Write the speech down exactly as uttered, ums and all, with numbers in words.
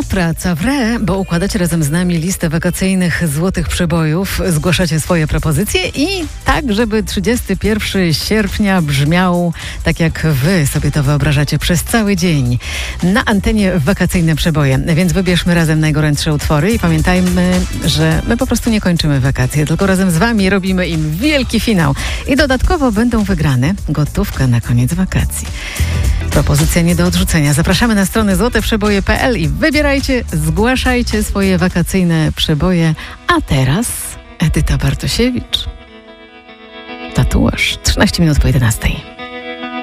praca w re, bo układacie razem z nami listę wakacyjnych złotych przebojów, zgłaszacie swoje propozycje i tak, żeby trzydziestego pierwszego sierpnia brzmiał tak, jak wy sobie to wyobrażacie przez cały dzień. Na antenie wakacyjne przeboje, więc wybierzmy razem najgorętsze utwory i pamiętajmy, że my po prostu nie kończymy wakacje, tylko razem z wami robimy im wielki finał. I dodatkowo będą wygrane gotówka na koniec wakacji. Propozycja nie do odrzucenia. Zapraszamy na stronę złote przeboje kropka pe el i wybierajcie, zgłaszajcie swoje wakacyjne przeboje. A teraz Edyta Bartosiewicz. Tatuaż. trzynaście minut po jedenastej.